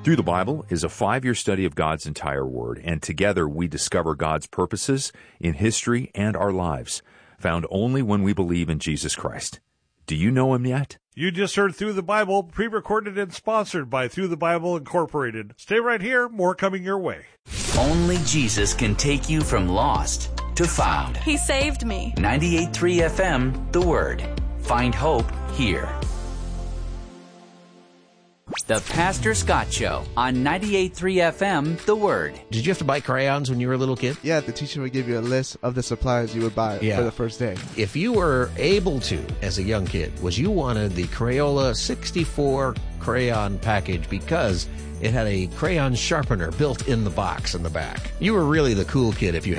Through the Bible is a 5-year study of God's entire Word, and together we discover God's purposes in history and our lives, found only when we believe in Jesus Christ. Do you know Him yet? You just heard Through the Bible, pre-recorded and sponsored by Through the Bible Incorporated. Stay right here, more coming your way. Only Jesus can take you from lost to found. He saved me. 98.3 FM, The Word. Find hope here. The Pastor Scott Show on 98.3 FM, The Word. Did you have to buy crayons when you were a little kid? Yeah, the teacher would give you a list of the supplies you would buy for the first day. If you were able to, as a young kid, you wanted the Crayola 64 crayon package because it had a crayon sharpener built in the box in the back. You were really the cool kid if you had